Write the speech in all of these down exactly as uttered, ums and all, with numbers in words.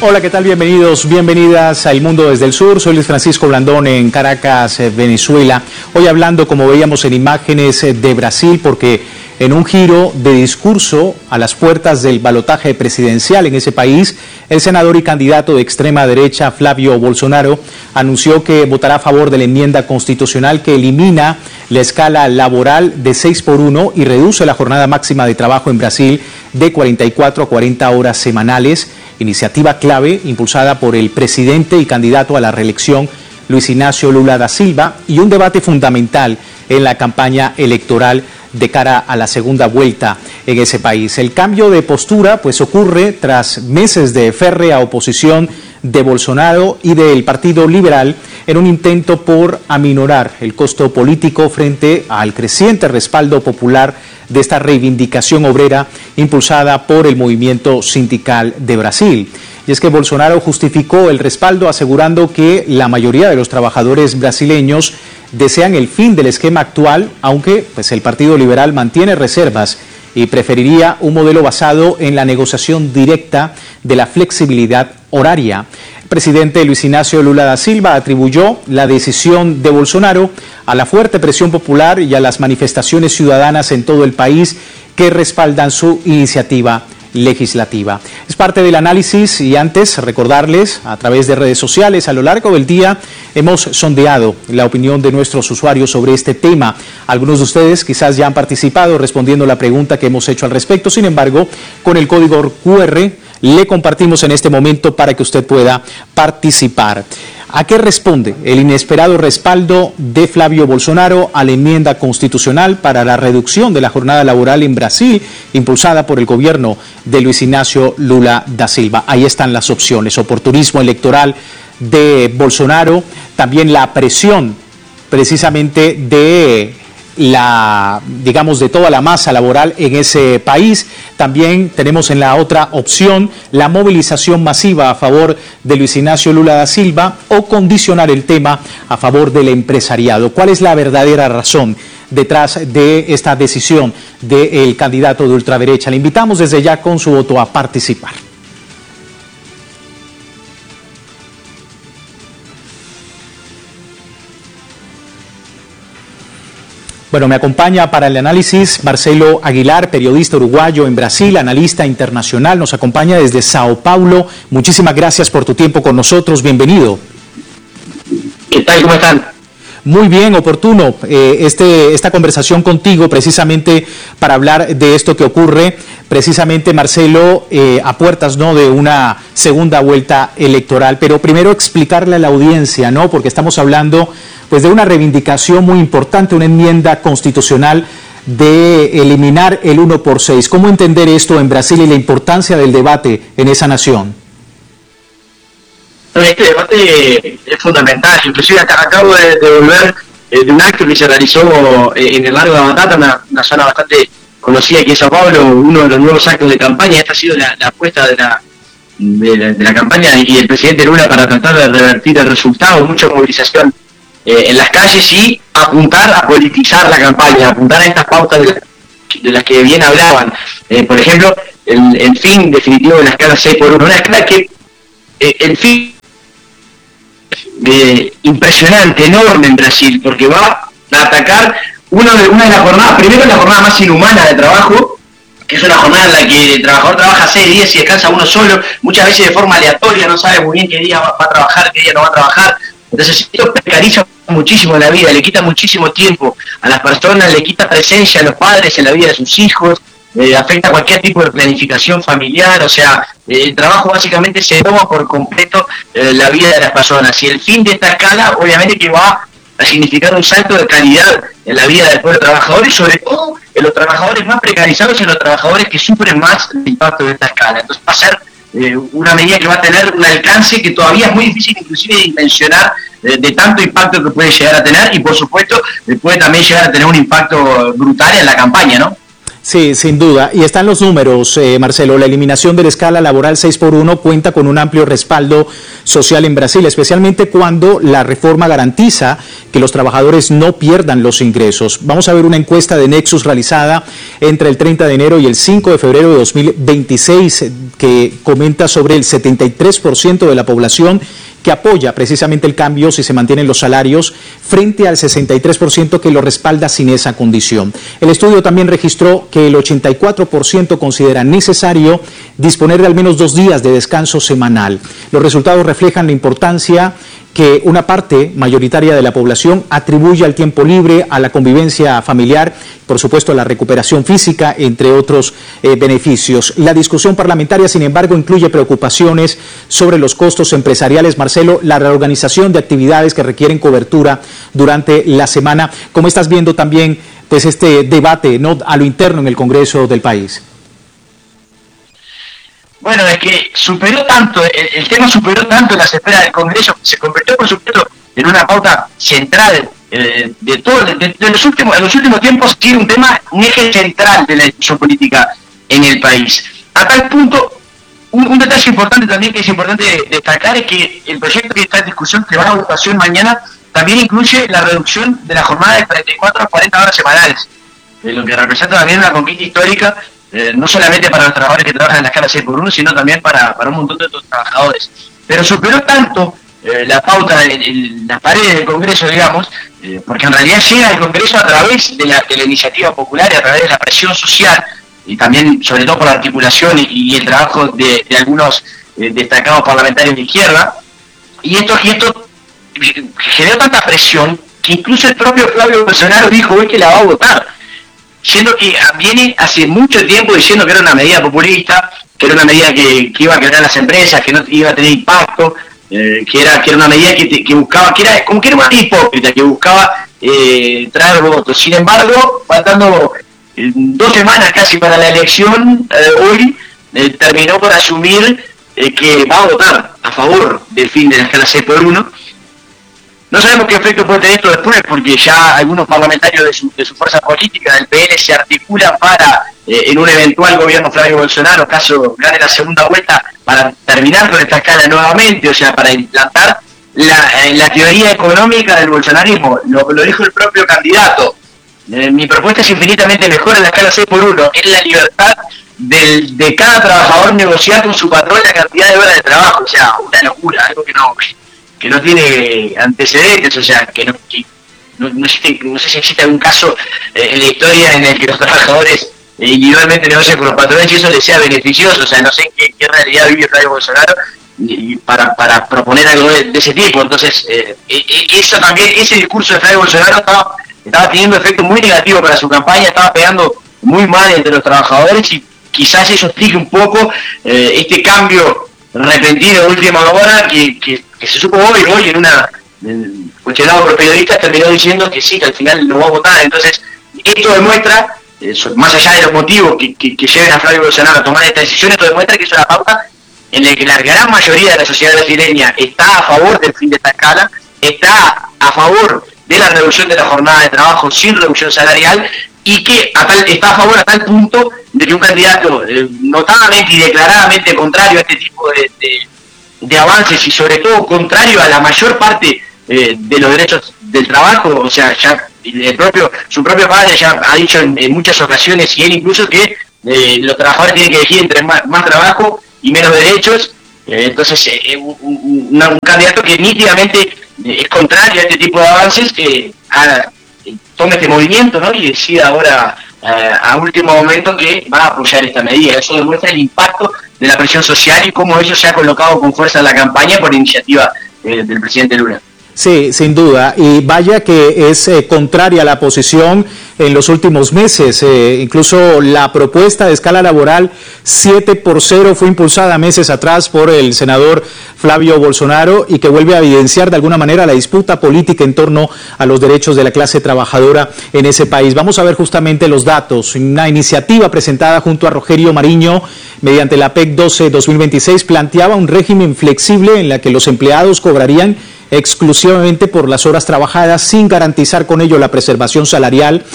Hola, ¿qué tal? Bienvenidos, bienvenidas a El Mundo desde el Sur. Soy Luis Francisco Blandón en Caracas, Venezuela. Hoy hablando, como veíamos en imágenes, de Brasil, porque en un giro de discurso a las puertas del balotaje presidencial en ese país, el senador y candidato de extrema derecha, Flavio Bolsonaro, anunció que votará a favor de la enmienda constitucional que elimina la escala laboral de seis por uno y reduce la jornada máxima de trabajo en Brasil de cuarenta y cuatro a cuarenta horas semanales, iniciativa clave impulsada por el presidente y candidato a la reelección Luis Ignacio Lula da Silva, y un debate fundamental en la campaña electoral de cara a la segunda vuelta en ese país. El cambio de postura pues ocurre tras meses de férrea oposición de Bolsonaro y del Partido Liberal en un intento por aminorar el costo político frente al creciente respaldo popular de esta reivindicación obrera impulsada por el movimiento sindical de Brasil. Y es que Bolsonaro justificó el respaldo asegurando que la mayoría de los trabajadores brasileños desean el fin del esquema actual, aunque pues, el Partido Liberal mantiene reservas y preferiría un modelo basado en la negociación directa de la flexibilidad horaria. El presidente Luis Ignacio Lula da Silva atribuyó la decisión de Bolsonaro a la fuerte presión popular y a las manifestaciones ciudadanas en todo el país que respaldan su iniciativa legislativa. Es parte del análisis y antes recordarles a través de redes sociales a lo largo del día hemos sondeado la opinión de nuestros usuarios sobre este tema. Algunos de ustedes quizás ya han participado respondiendo la pregunta que hemos hecho al respecto. Sin embargo, con el código Q R le compartimos en este momento para que usted pueda participar. ¿A qué responde el inesperado respaldo de Flavio Bolsonaro a la enmienda constitucional para la reducción de la jornada laboral en Brasil, impulsada por el gobierno de Luis Ignacio Lula da Silva? Ahí están las opciones: oportunismo electoral de Bolsonaro, también la presión precisamente de la, digamos, de toda la masa laboral en ese país. También tenemos en la otra opción la movilización masiva a favor de Luis Ignacio Lula da Silva o condicionar el tema a favor del empresariado. ¿Cuál es la verdadera razón detrás de esta decisión del candidato de ultraderecha? Le invitamos desde ya con su voto a participar. Bueno, me acompaña para el análisis Marcelo Aguilar, periodista uruguayo en Brasil, analista internacional, nos acompaña desde Sao Paulo. Muchísimas gracias por tu tiempo con nosotros, bienvenido. ¿Qué tal? ¿Cómo están? Muy bien, oportuno eh, este, esta conversación contigo precisamente para hablar de esto que ocurre precisamente, Marcelo, eh, a puertas, ¿no?, de una segunda vuelta electoral. Pero primero explicarle a la audiencia, ¿no?, porque estamos hablando pues de una reivindicación muy importante, una enmienda constitucional de eliminar el uno por seis. ¿Cómo entender esto en Brasil y la importancia del debate en esa nación? Este debate es fundamental. Inclusive acabo de, de volver eh, de un acto que se realizó eh, en el Largo de la Batata, una, una zona bastante conocida aquí en Sao Paulo, uno de los nuevos actos de campaña. Esta ha sido la, la apuesta de la, de, la, de la campaña y el presidente Lula para tratar de revertir el resultado, mucha movilización eh, en las calles y apuntar a politizar la campaña, apuntar a estas pautas de, la, de las que bien hablaban. Eh, por ejemplo, el, el fin definitivo de la escala seis por uno, una escala que eh, el fin de, impresionante, enorme en Brasil, porque va a atacar una de, una de las jornadas, primero la jornada más inhumana de trabajo, que es una jornada en la que el trabajador trabaja seis días y descansa uno solo, muchas veces de forma aleatoria, no sabe muy bien qué día va, va a trabajar, qué día no va a trabajar. Entonces esto precariza muchísimo la vida, le quita muchísimo tiempo a las personas, le quita presencia a los padres en la vida de sus hijos, eh, afecta cualquier tipo de planificación familiar, o sea, eh, el trabajo básicamente se toma por completo eh, la vida de las personas. Y el fin de esta escala obviamente que va a significar un salto de calidad en la vida del pueblo trabajador y sobre todo en los trabajadores más precarizados y en los trabajadores que sufren más el impacto de esta escala. Entonces va a ser eh, una medida que va a tener un alcance que todavía es muy difícil inclusive de dimensionar eh, de tanto impacto que puede llegar a tener y por supuesto eh, puede también llegar a tener un impacto brutal en la campaña, ¿no? Sí, sin duda. Y están los números, eh, Marcelo. La eliminación de la escala laboral seis por uno cuenta con un amplio respaldo social en Brasil, especialmente cuando la reforma garantiza que los trabajadores no pierdan los ingresos. Vamos a ver una encuesta de Nexus realizada entre el treinta de enero y el cinco de febrero de dos mil veintiséis que comenta sobre el setenta y tres por ciento de la población que apoya precisamente el cambio si se mantienen los salarios, frente al sesenta y tres por ciento que lo respalda sin esa condición. El estudio también registró que el ochenta y cuatro por ciento considera necesario disponer de al menos dos días de descanso semanal. Los resultados reflejan la importancia que una parte mayoritaria de la población atribuye al tiempo libre, a la convivencia familiar, por supuesto a la recuperación física, entre otros eh, beneficios. La discusión parlamentaria, sin embargo, incluye preocupaciones sobre los costos empresariales. Marcelo, la reorganización de actividades que requieren cobertura durante la semana. ¿Cómo estás viendo también pues, este debate, ¿no?, a lo interno en el Congreso del país? Bueno, es que superó tanto, el, el tema superó tanto las esperas del Congreso, se convirtió, por supuesto, en una pauta central eh, de todo, de, de los últimos, en los últimos tiempos tiene un tema, un eje central de la discusión política en el país. A tal punto, un, un detalle importante también que es importante destacar es que el proyecto que está en discusión, que va a votación mañana, también incluye la reducción de la jornada de treinta y cuatro a cuarenta horas semanales, eh, lo que representa también una conquista histórica. Eh, no solamente para los trabajadores que trabajan en la escala seis por uno, sino también para, para un montón de otros trabajadores. Pero superó tanto eh, la pauta, de, de, las paredes del Congreso, digamos, eh, porque en realidad llega al Congreso a través de la, de la iniciativa popular y a través de la presión social, y también, sobre todo por la articulación y, y el trabajo de, de algunos eh, destacados parlamentarios de izquierda. Y esto, y esto generó tanta presión que incluso el propio Flavio Bolsonaro dijo hoy que la va a votar, siendo que viene hace mucho tiempo diciendo que era una medida populista, que era una medida que, que iba a quebrar las empresas, que no iba a tener impacto, eh, que era que era una medida que, que buscaba, que era como que era una hipócrita, que buscaba eh, traer votos. Sin embargo, faltando eh, dos semanas casi para la elección, eh, hoy eh, terminó por asumir eh, que va a votar a favor del fin de la escala seis por uno. No sabemos qué efecto puede tener esto después, porque ya algunos parlamentarios de su, de su fuerza política, del P L, se articulan para, eh, en un eventual gobierno Flavio Bolsonaro, caso gane la segunda vuelta, para terminar con esta escala nuevamente, o sea, para implantar la, eh, la teoría económica del bolsonarismo. Lo, lo dijo el propio candidato. Eh, mi propuesta es infinitamente mejor en la escala seis por uno, es la libertad del, de cada trabajador negociar con su patrón la cantidad de horas de trabajo, o sea, una locura, algo que no... que no tiene antecedentes, o sea, que no, que no, no, existe, no sé si existe algún caso eh, en la historia en el que los trabajadores eh, individualmente negocian con los patrones y eso les sea beneficioso, o sea, no sé en qué, qué realidad vive Flavio Bolsonaro y, y para, para proponer algo de, de ese tipo. Entonces, eh, eh, eso también, ese discurso de Flavio Bolsonaro estaba, estaba teniendo efecto muy negativo para su campaña, estaba pegando muy mal entre los trabajadores y quizás eso explique un poco eh, este cambio repentino de última hora que, que, que se supo hoy, hoy en una, en, cuestionado por periodistas, terminó diciendo que sí, que al final lo va a votar. Entonces, esto demuestra, eh, más allá de los motivos que, que, que lleven a Flavio Bolsonaro a tomar esta decisión, esto demuestra que es una pauta en la que la gran mayoría de la sociedad brasileña está a favor del fin de esta escala, está a favor de la reducción de la jornada de trabajo sin reducción salarial, y que a tal, está a favor a tal punto de que un candidato eh, notadamente y declaradamente contrario a este tipo de, de, de avances y sobre todo contrario a la mayor parte eh, de los derechos del trabajo, o sea, ya el propio, su propio padre ya ha dicho en, en muchas ocasiones, y él incluso, que eh, los trabajadores tienen que elegir entre más, más trabajo y menos derechos. Eh, entonces, eh, un, un, un candidato que nítidamente eh, es contrario a este tipo de avances, que ha tome este movimiento, ¿no?, y decida ahora eh, a último momento que va a apoyar esta medida. Eso demuestra el impacto de la presión social y cómo ello se ha colocado con fuerza en la campaña por iniciativa eh, del presidente Lula. Sí, sin duda, y vaya que es eh, contraria a la posición en los últimos meses. Eh, incluso la propuesta de escala laboral siete por cero fue impulsada meses atrás por el senador Flavio Bolsonaro, y que vuelve a evidenciar de alguna manera la disputa política en torno a los derechos de la clase trabajadora en ese país. Vamos a ver justamente los datos. Una iniciativa presentada junto a Rogerio Mariño mediante la P E C doce dos mil veintiséis planteaba un régimen flexible en la que los empleados cobrarían exclusivamente por las horas trabajadas, sin garantizar con ello la preservación salarial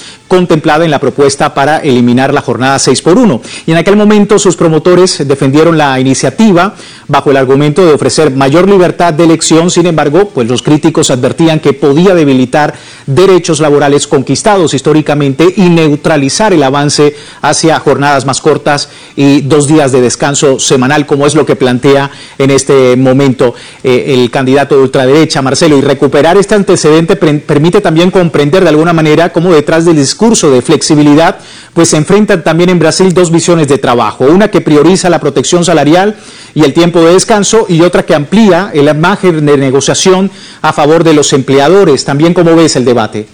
contemplada en la propuesta para eliminar la jornada seis por uno. Y en aquel momento sus promotores defendieron la iniciativa bajo el argumento de ofrecer mayor libertad de elección. Sin embargo, pues los críticos advertían que podía debilitar derechos laborales conquistados históricamente y neutralizar el avance hacia jornadas más cortas y dos días de descanso semanal, como es lo que plantea en este momento eh, el candidato de ultraderecha, Marcelo. Y recuperar este antecedente permite también comprender de alguna manera cómo detrás del discurso de flexibilidad pues se enfrentan también en Brasil dos visiones de trabajo, una que prioriza la protección salarial y el tiempo de descanso y otra que amplía el margen de negociación a favor de los empleadores. También, ¿cómo ves el debate?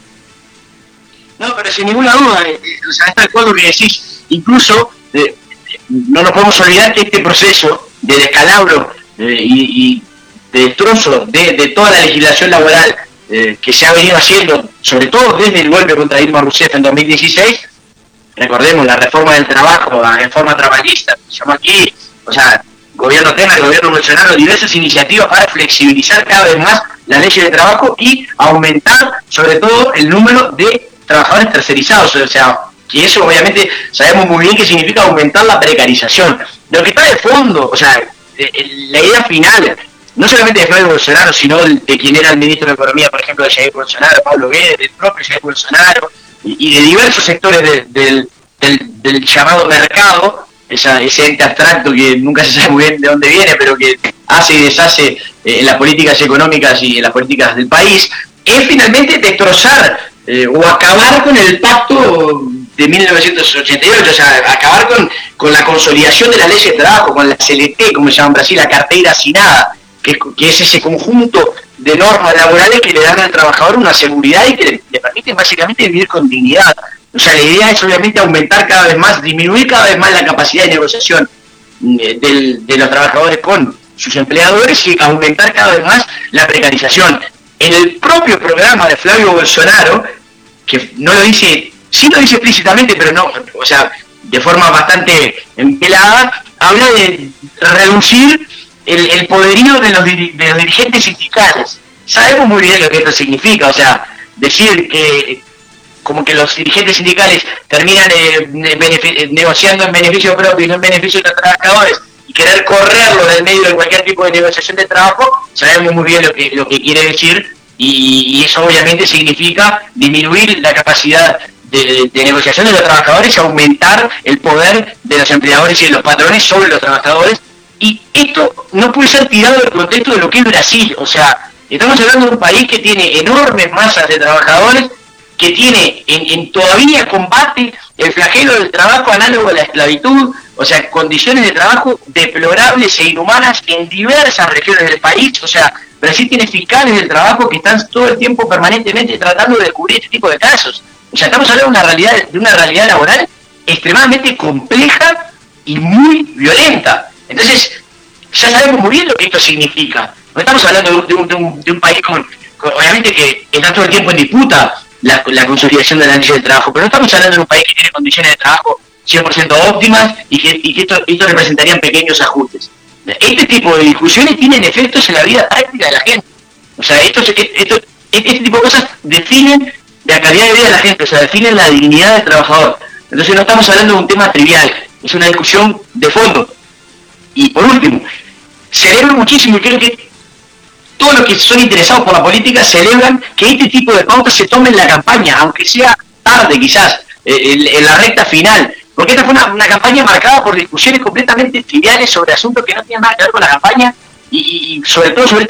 No, pero sin ninguna duda, eh, o sea, está de acuerdo que decís, incluso eh, no nos podemos olvidar que este proceso de descalabro eh, y, y de destrozo de, de toda la legislación laboral eh, que se ha venido haciendo, sobre todo desde el golpe contra Dilma Rousseff en dos mil dieciséis, recordemos la reforma del trabajo, la reforma trabajista, se llama aquí, o sea, gobierno Temer, gobierno Bolsonaro, diversas iniciativas para flexibilizar cada vez más las leyes de trabajo y aumentar sobre todo el número de trabajadores tercerizados, o sea, que eso obviamente sabemos muy bien que significa aumentar la precarización. Lo que está de fondo, o sea, la idea final, no solamente de Flavio Bolsonaro, sino de quien era el ministro de Economía, por ejemplo, de Jair Bolsonaro, Pablo Guedes, del propio Jair Bolsonaro, y, y de diversos sectores de, de, del, del llamado mercado, esa, ese ente abstracto que nunca se sabe muy bien de dónde viene, pero que hace y deshace eh, en las políticas económicas y en las políticas del país, es finalmente destrozar eh, o acabar con el pacto de mil novecientos ochenta y ocho, o sea, acabar con, con la consolidación de las leyes de trabajo, con la C L T, como se llama en Brasil, la carteira asinada, que es, que es ese conjunto de normas laborales que le dan al trabajador una seguridad y que le, le permiten básicamente vivir con dignidad. O sea, la idea es obviamente aumentar cada vez más, disminuir cada vez más la capacidad de negociación eh, del, de los trabajadores con sus empleadores y aumentar cada vez más la precarización. En el propio programa de Flavio Bolsonaro, que no lo dice, sí lo dice explícitamente, pero no, o sea, de forma bastante empelada, habla de reducir el, el poderío de los, de los dirigentes sindicales. Sabemos muy bien lo que esto significa, o sea, decir que como que los dirigentes sindicales terminan eh, negociando en beneficio propio y no en beneficio de los trabajadores y querer correrlo del medio de cualquier tipo de negociación de trabajo, sabemos muy bien lo que, lo que quiere decir y, y eso obviamente significa disminuir la capacidad de, de negociación de los trabajadores y aumentar el poder de los empleadores y de los patrones sobre los trabajadores. Y esto no puede ser tirado del contexto de lo que es Brasil, o sea, estamos hablando de un país que tiene enormes masas de trabajadores, que tiene en, en todavía combate el flagelo del trabajo análogo a la esclavitud, o sea, condiciones de trabajo deplorables e inhumanas en diversas regiones del país. O sea, Brasil tiene fiscales del trabajo que están todo el tiempo permanentemente tratando de descubrir este tipo de casos. O sea, estamos hablando de una realidad, de una realidad laboral extremadamente compleja y muy violenta. Entonces, ya sabemos muy bien lo que esto significa. No estamos hablando de un, de un, de un, de un país con, con, obviamente que está todo el tiempo en disputa la, la consolidación de la ley del trabajo, pero no estamos hablando de un país que tiene condiciones de trabajo cien por ciento óptimas y que, y que esto, esto representarían pequeños ajustes. Este tipo de discusiones tienen efectos en la vida práctica de la gente. O sea, esto, esto, este tipo de cosas definen la calidad de vida de la gente, o sea, definen la dignidad del trabajador. Entonces no estamos hablando de un tema trivial, es una discusión de fondo. Y por último, celebro muchísimo y creo que todos los que son interesados por la política celebran que este tipo de pautas se tomen en la campaña, aunque sea tarde quizás, en, en la recta final, porque esta fue una, una campaña marcada por discusiones completamente triviales sobre asuntos que no tienen nada que ver con la campaña y, y sobre todo sobre